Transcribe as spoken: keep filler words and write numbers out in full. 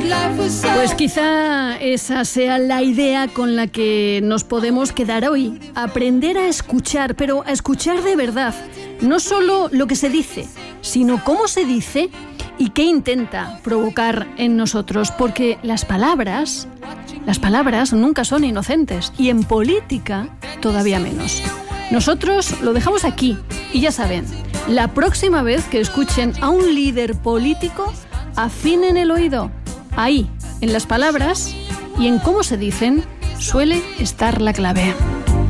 Pues quizá esa sea la idea con la que nos podemos quedar hoy. Aprender a escuchar, pero a escuchar de verdad. No solo lo que se dice, sino cómo se dice y qué intenta provocar en nosotros. Porque las palabras, las palabras nunca son inocentes. Y en política todavía menos. Nosotros lo dejamos aquí. Y ya saben, la próxima vez que escuchen a un líder político, afinen el oído. Ahí, en las palabras y en cómo se dicen, suele estar la clave.